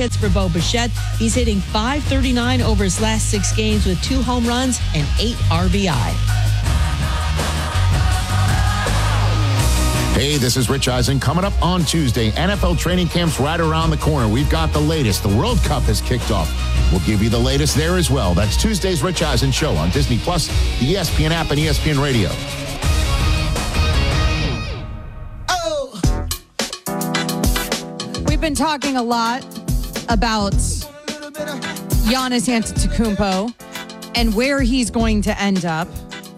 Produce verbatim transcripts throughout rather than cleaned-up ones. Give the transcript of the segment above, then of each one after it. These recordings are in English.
hits for Bo Bichette. He's hitting five thirty-nine over his last six games with two home runs and eight R B I. Hey, this is Rich Eisen. Coming up on Tuesday, N F L training camp's right around the corner. We've got the latest. The World Cup has kicked off. We'll give you the latest there as well. That's Tuesday's Rich Eisen Show on Disney Plus, the E S P N app, and E S P N Radio. Oh! We've been talking a lot about Giannis Antetokounmpo and where he's going to end up.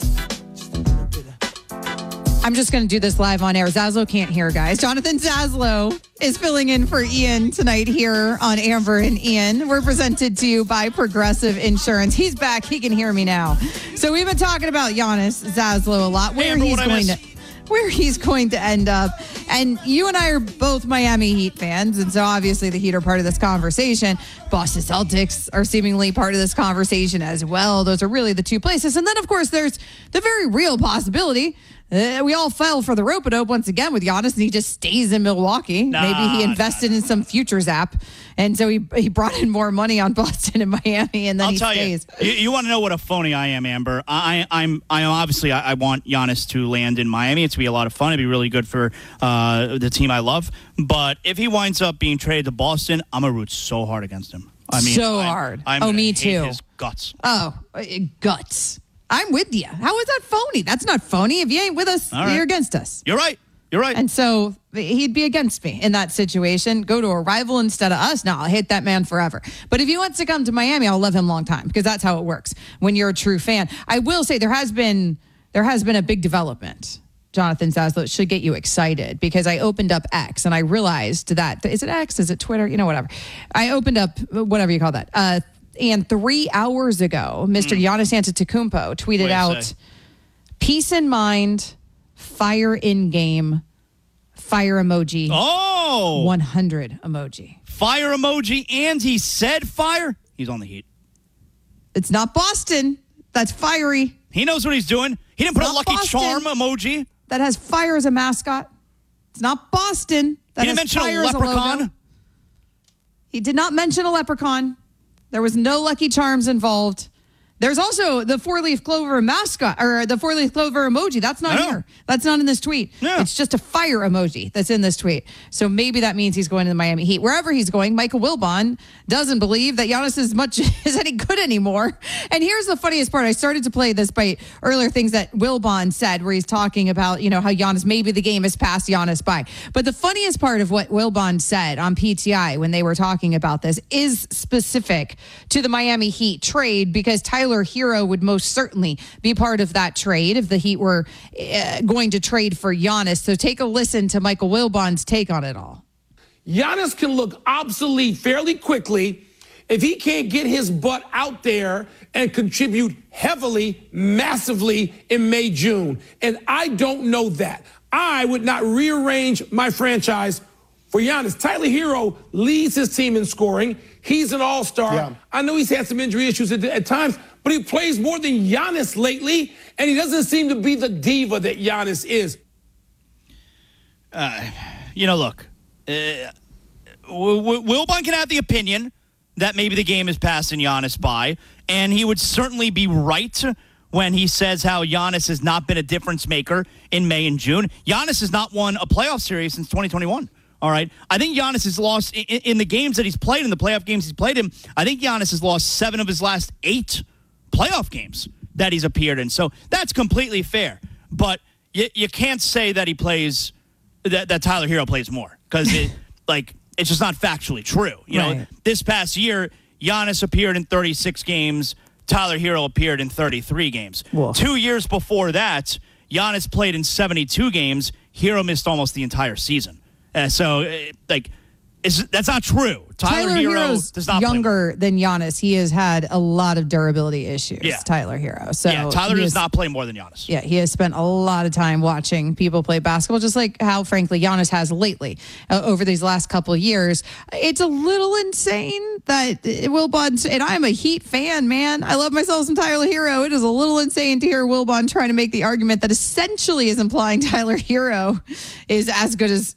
I'm just going to do this live on air. Zaslow can't hear, guys. Jonathan Zaslow is filling in for Ian tonight here on Amber and Ian. We're presented to you by Progressive Insurance. He's back. He can hear me now. So we've been talking about Giannis Zaslow a lot. Where Amber, he's going to where he's going to end up. And you and I are both Miami Heat fans, and so obviously the Heat are part of this conversation. Boston Celtics are seemingly part of this conversation as well. Those are really the two places. And then, of course, there's the very real possibility Uh, we all fell for the rope-a-dope once again with Giannis, and he just stays in Milwaukee. Nah, Maybe he invested nah, in some futures app, and so he he brought in more money on Boston and Miami, and then I'll he tell stays. You, you, you want to know what a phony I am, Amber? I, I'm, I obviously I, I want Giannis to land in Miami. It's to be a lot of fun. It'd be really good for uh, the team I love. But if he winds up being traded to Boston, I'm gonna root so hard against him. I mean, so I, hard. I'm oh, me hate too. His guts. Oh, uh, guts. I'm with you. How is that phony? That's not phony. If you ain't with us, right. you're against us. You're right. You're right. And so he'd be against me in that situation. Go to a rival instead of us. No, I'll hate that man forever. But if he wants to come to Miami, I'll love him a long time because that's how it works when you're a true fan. I will say there has been there has been a big development. Jonathan Zaslow, it should get you excited because I opened up X and I realized that, is it X? Is it Twitter? You know, whatever. I opened up, whatever you call that, uh, and three hours ago, Mister Mm. Giannis Antetokounmpo tweeted out, say? peace in mind, fire in game, fire emoji. Oh! one hundred emoji. Fire emoji, and he said fire. He's on the Heat. It's not Boston. That's fiery. He knows what he's doing. He didn't put Not a Lucky Boston. Charm emoji. That has fire as a mascot. It's not Boston. That He didn't has mention fire a as leprechaun. logo. He did not mention a leprechaun. There was no Lucky Charms involved. There's also the four-leaf clover mascot, or the four-leaf clover emoji. That's not here. That's not in this tweet. Yeah. It's just a fire emoji that's in this tweet. So maybe that means he's going to the Miami Heat. Wherever he's going, Michael Wilbon doesn't believe that Giannis is much is any good anymore. And here's the funniest part. I started to play this by earlier things that Wilbon said, where he's talking about, you know, how Giannis, maybe the game has passed Giannis by. But the funniest part of what Wilbon said on P T I when they were talking about this is specific to the Miami Heat trade, because Tyler Hero would most certainly be part of that trade if the Heat were uh, going to trade for Giannis. So take a listen to Michael Wilbon's take on it all. Giannis can look obsolete fairly quickly if he can't get his butt out there and contribute heavily, massively in May, June. And I don't know that. I would not rearrange my franchise for Giannis. Tyler Hero leads his team in scoring. He's an all-star. Yeah. I know he's had some injury issues at, at times, but he plays more than Giannis lately, and he doesn't seem to be the diva that Giannis is. Uh, you know, look, uh, w- w- Wilbon can have the opinion that maybe the game is passing Giannis by, and he would certainly be right when he says how Giannis has not been a difference maker in May and June. Giannis has not won a playoff series since twenty twenty-one. All right. I think Giannis has lost in, in the games that he's played, in the playoff games he's played in. I think Giannis has lost seven of his last eight playoff games that he's appeared in. So that's completely fair. But you, you can't say that he plays, that, that Tyler Hero plays more, because it, like, it's just not factually true. You right. know, this past year, Giannis appeared in thirty-six games. Tyler Hero appeared in thirty-three games. Whoa. Two years before that, Giannis played in seventy-two games. Hero missed almost the entire season. Uh, so, uh, like, it's, that's not true. Tyler, Tyler Hero Hero's does not younger play than Giannis. He has had a lot of durability issues, Yeah. Tyler Hero. So yeah, Tyler he does is, not play more than Giannis. Yeah, he has spent a lot of time watching people play basketball, just like how, frankly, Giannis has lately uh, over these last couple of years. It's a little insane that Wilbon, and I'm a Heat fan, man. I love myself some Tyler Hero. It is a little insane to hear Wilbon trying to make the argument that essentially is implying Tyler Hero is as good as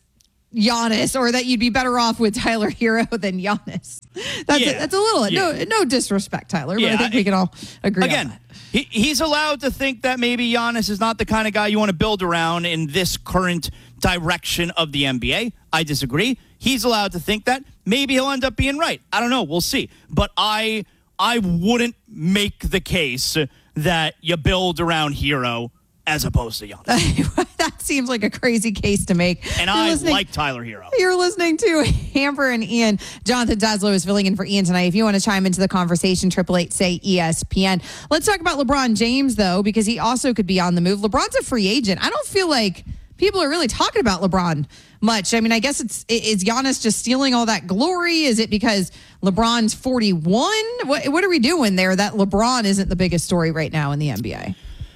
Giannis, or that you'd be better off with Tyler Hero than Giannis. That's Yeah. a, that's a little Yeah. no no disrespect, Tyler, but Yeah, I think I- we can all agree Again, on that. he, he's allowed to think that maybe Giannis is not the kind of guy you want to build around in this current direction of the N B A. I disagree. He's allowed to think that. Maybe he'll end up being right. I don't know. We'll see. But I I wouldn't make the case that you build around Hero as opposed to Giannis. That seems like a crazy case to make. And You're I listening- like Tyler Hero. You're listening to Amber and Ian. Jonathan Daslow is filling in for Ian tonight. If you want to chime into the conversation, triple eight say E S P N. Let's talk about LeBron James, though, because he also could be on the move. LeBron's a free agent. I don't feel like people are really talking about LeBron much. I mean, I guess it's is Giannis just stealing all that glory? Is it because LeBron's forty-one? What, what are we doing there that LeBron isn't the biggest story right now in the N B A?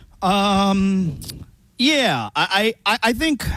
Um, yeah, I, I, I think,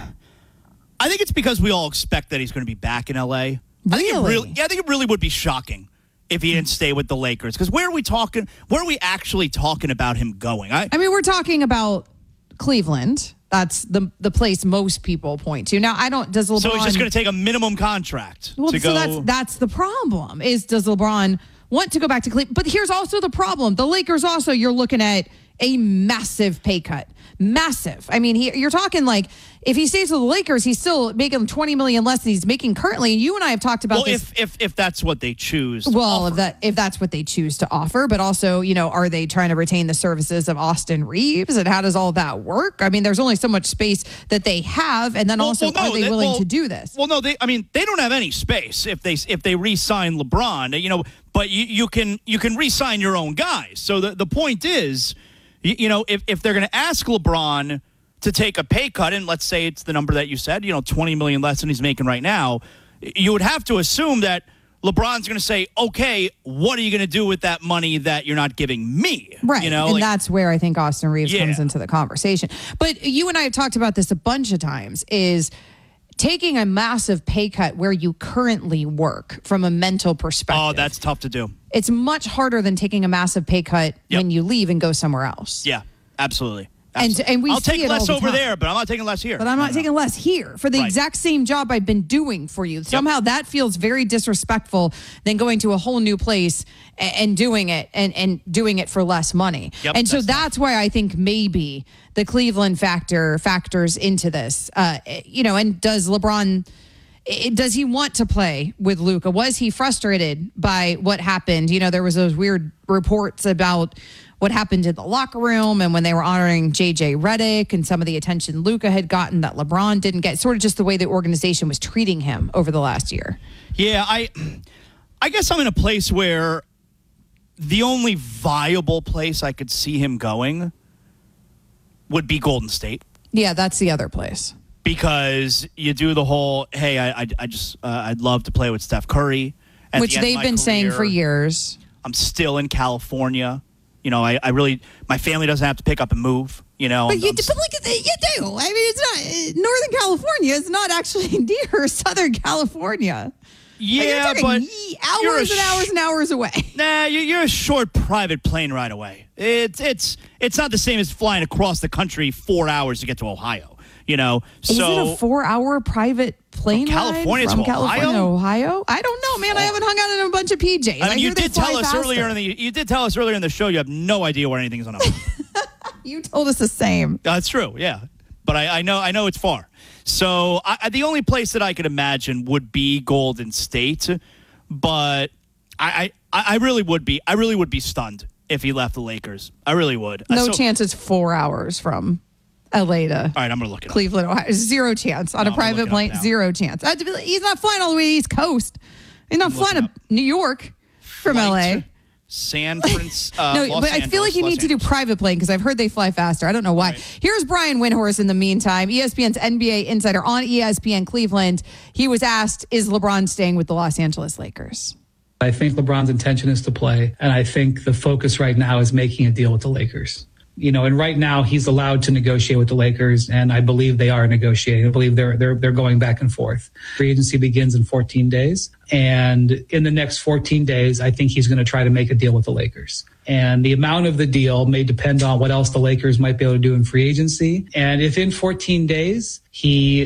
I think it's because we all expect that he's going to be back in L A. I think it Really? really, yeah, I think it really would be shocking if he didn't stay with the Lakers. Because where are we talking? Where are we actually talking about him going? I, I mean, we're talking about Cleveland. That's the the place most people point to. Now, I don't. Does LeBron? so he's just going to take a minimum contract Well, to so go. that's that's the problem. Is does LeBron want to go back to Cleveland? But here's also the problem: the Lakers also you're looking at a massive pay cut, massive. I mean, he, you're talking like if he stays with the Lakers, he's still making twenty million less than he's making currently. And you and I have talked about well, this. if if if that's what they choose. to Well, offer. if that if that's what they choose to offer, but also, you know, are they trying to retain the services of Austin Reeves, and how does all that work? I mean, there's only so much space that they have, and then Well, also, well, no, are they they- willing well- to do this? Well, no, they. I mean, they don't have any space if they if they re-sign LeBron. You know, but you, you can you can re-sign your own guys. So the the point is, you, you know, if if they're going to ask LeBron to take a pay cut, and let's say it's the number that you said, you know, twenty million less than he's making right now, you would have to assume that LeBron's going to say, okay, what are you going to do with that money that you're not giving me? Right. You know, and like- that's where I think Austin Reeves Yeah. comes into the conversation. But you and I have talked about this a bunch of times, is taking a massive pay cut where you currently work from a mental perspective. oh, that's tough to do. It's much harder than taking a massive pay cut Yep. when you leave and go somewhere else. Yeah, absolutely. And- Absolutely. and we I'll see take it all less the over time. there, but I'm not taking less here. But I'm not No, no. taking less here for the Right. exact same job I've been doing for you. Somehow that feels very disrespectful than going to a whole new place and, and doing it and, and doing it for less money. Yep, and so that's that's why I think maybe the Cleveland factor factors into this. Uh, you know, and does LeBron it, does he want to play with Luka? Was he frustrated by what happened? You know, there was those weird reports about what happened in the locker room and when they were honoring J J Redick and some of the attention Luka had gotten that LeBron didn't get, sort of just the way the organization was treating him over the last year. Yeah, I I guess I'm in a place where the only viable place I could see him going would be Golden State. Yeah, that's the other place. Because you do the whole, hey, I I, I just uh, I'd love to play with Steph Curry, At Which the end of they've my been saying for career, years. I'm still in California. You know, I, I really my family doesn't have to pick up and move. You know, But I'm- you, I'm but look at that, you do. I mean, it's not Northern California. It's not actually near Southern California. yeah, Like, you're talking but ye- you're a hours and sh- hours and hours away. Nah, you- you're a short private plane ride away. It's it's it's not the same as flying across the country four hours to get to Ohio. You know, Is so it a four-hour private plane From California ride to from California to Ohio? Ohio? I don't know, man. I haven't hung out in a bunch of P Js. I mean, you hear they did fly tell us faster. earlier in the you did tell us earlier in the show you have no idea where anything's on a map. You told us the same. That's true, yeah. But I, I know I know it's far. So I, I- the only place that I could imagine would be Golden State, but I, I I really would be I really would be stunned if he left the Lakers. I really would. No So- chance it's four hours from L A to All right, I'm gonna look it up. Cleveland, Ohio. Zero chance on No, a I'm gonna look private it up plane. now. Zero chance. Uh, He's not flying all the way to the East Coast. He's not flying looking to New York from L A. Flight San Francisco. Uh, No, Los but I feel Angeles, like you Los need to do Angeles. private plane because I've heard they fly faster. I don't know why. Right. Here's Brian Windhorst in the meantime, E S P N's N B A insider on E S P N Cleveland. He was asked, is LeBron staying with the Los Angeles Lakers? I think LeBron's intention is to play, and I think the focus right now is making a deal with the Lakers. You know, and right now he's allowed to negotiate with the Lakers, and I believe they are negotiating. I believe they're they're they're going back and forth. Free agency begins in fourteen days, and in the next fourteen days, I think he's going to try to make a deal with the Lakers. And the amount of the deal may depend on what else the Lakers might be able to do in free agency. And if in fourteen days he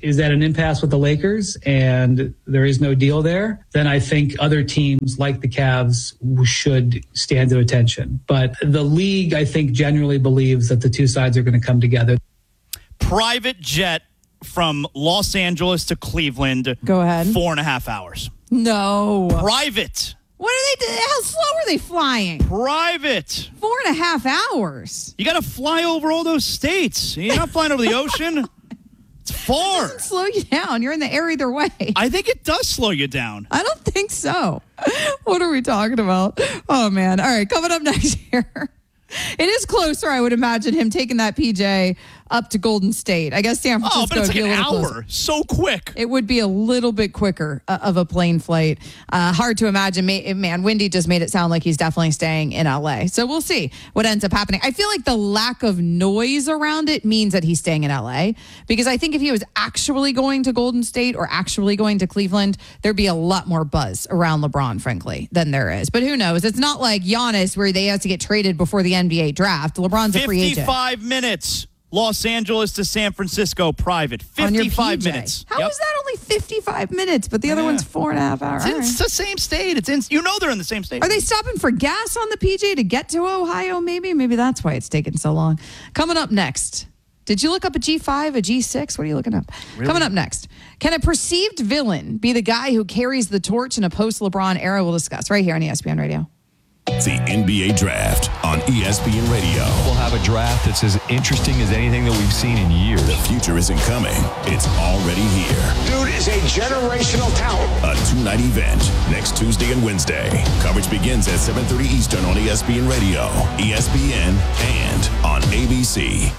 is at an impasse with the Lakers and there is no deal there, then I think other teams like the Cavs should stand to attention. But the league, I think, generally believes that the two sides are going to come together. Private jet from Los Angeles to Cleveland. Go ahead. Four and a half hours. No. Private. What are they doing? How slow are they flying? Private. Four and a half hours. You got to fly over all those states. You're not flying over the ocean. It's far. It doesn't slow you down. You're in the air either way. I think it does slow you down. I don't think so. What are we talking about? Oh, man. All right, coming up next here. It is closer, I would imagine, him taking that P J up to Golden State. I guess San Francisco Oh, but it's would like be an a little hour. closer. So quick. It would be a little bit quicker uh, of a plane flight. Uh, hard to imagine. Ma- Man, Wendy just made it sound like he's definitely staying in L A. So we'll see what ends up happening. I feel like the lack of noise around it means that he's staying in L A, because I think if he was actually going to Golden State or actually going to Cleveland, there'd be a lot more buzz around LeBron, frankly, than there is. But who knows? It's not like Giannis where they have to get traded before the N B A draft. LeBron's a free agent. fifty-five minutes. Los Angeles to San Francisco private. On your fifty-five P J. minutes. How Yep. is that only fifty-five minutes, but the other Yeah. one's four and a half hours? It's, in, All right. it's the same state. It's in, you know they're in the same state. Are they stopping for gas on the P J to get to Ohio? Maybe. Maybe that's why it's taking so long. Coming up next. Did you look up a G five, a G six? What are you looking up? Really? Coming up next. Can a perceived villain be the guy who carries the torch in a post-LeBron era? We'll discuss right here on E S P N Radio. The N B A Draft on E S P N Radio. We'll have a draft that's as interesting as anything that we've seen in years. The future isn't coming. It's already here. Dude is a generational talent. A two-night event next Tuesday and Wednesday. Coverage begins at seven thirty Eastern on E S P N Radio, E S P N, and on A B C.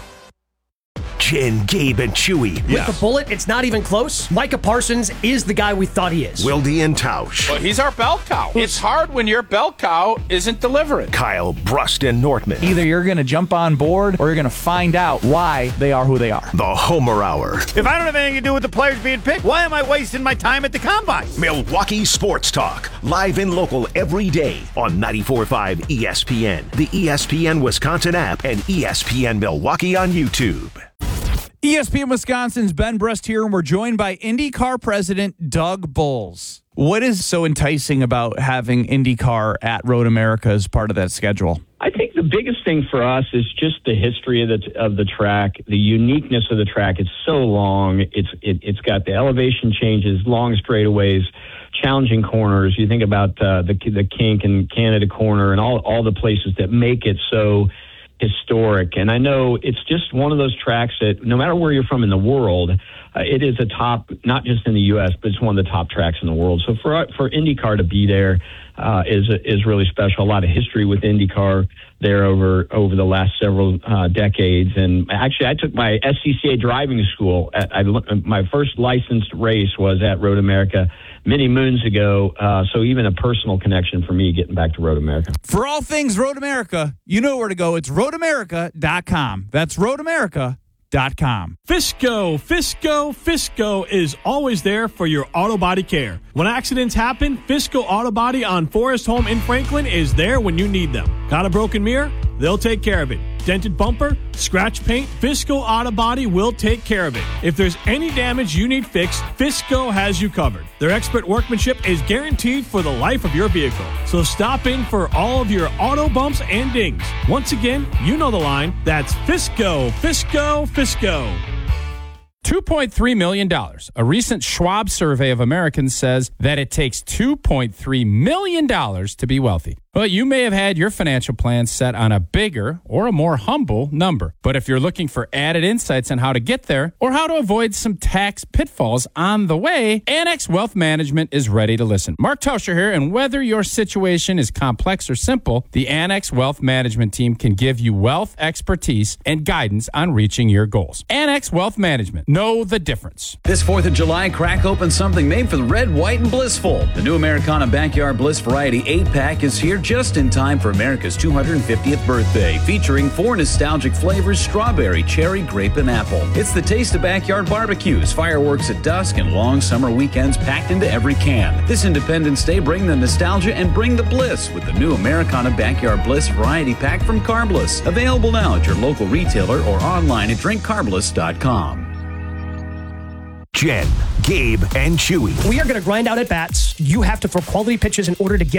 Chin, Gabe, and Chewy. Yes. With the bullet, it's not even close. Micah Parsons is the guy we thought he is. Wildy and Tausch. Well, he's our bell cow. It's hard when your bell cow isn't delivering. Kyle, Brust, and Nortman. Either you're going to jump on board or you're going to find out why they are who they are. The Homer Hour. If I don't have anything to do with the players being picked, why am I wasting my time at the combine? Milwaukee Sports Talk. Live and local every day on ninety-four point five E S P N, the E S P N Wisconsin app, and E S P N Milwaukee on YouTube. E S P N Wisconsin's Ben Brust here, and we're joined by IndyCar president Doug Boles. What is so enticing about having IndyCar at Road America as part of that schedule? I think the biggest thing for us is just the history of the of the track, the uniqueness of the track. It's so long. It's it, it's got the elevation changes, long straightaways, challenging corners. You think about uh, the the Kink and Canada Corner and all all the places that make it so historic. And I know it's just one of those tracks that no matter where you're from in the world, uh, it is a top, not just in the U S, but it's one of the top tracks in the world. So for for IndyCar to be there uh, is is really special. A lot of history with IndyCar there over over the last several uh, decades. And actually, I took my S C C A driving school. At, I, my first licensed race was at Road America many moons ago, uh, so even a personal connection for me getting back to Road America. For all things Road America, you know where to go. It's road america dot com. That's road america dot com. Fisco, Fisco, Fisco is always there for your auto body care. When accidents happen, Fisco Auto Body on Forest Home in Franklin is there when you need them. Got a broken mirror? They'll take care of it. Dented bumper? Scratch paint? Fisco Auto Body will take care of it. If there's any damage you need fixed, Fisco has you covered. Their expert workmanship is guaranteed for the life of your vehicle. So stop in for all of your auto bumps and dings. Once again, you know the line. That's Fisco, Fisco, Fisco. two point three million dollars. A recent Schwab survey of Americans says that it takes two point three million dollars to be wealthy. Well, you may have had your financial plan set on a bigger or a more humble number. But if you're looking for added insights on how to get there or how to avoid some tax pitfalls on the way, Annex Wealth Management is ready to listen. Mark Tauscher here, and whether your situation is complex or simple, the Annex Wealth Management team can give you wealth expertise and guidance on reaching your goals. Annex Wealth Management. Know the difference. This fourth of July, crack open something made for the red, white, and blissful. The new Americana Backyard Bliss Variety eight-pack is here just in time for America's two hundred fiftieth birthday, featuring four nostalgic flavors: strawberry, cherry, grape, and apple. It's the taste of backyard barbecues, fireworks at dusk, and long summer weekends packed into every can. This Independence Day, bring the nostalgia and bring the bliss with the new Americana Backyard Bliss Variety Pack from Carbliss. Available now at your local retailer or online at drink carbliss dot com. Jen, Gabe, and Chewy. We are going to grind out at bats. You have to throw quality pitches in order to get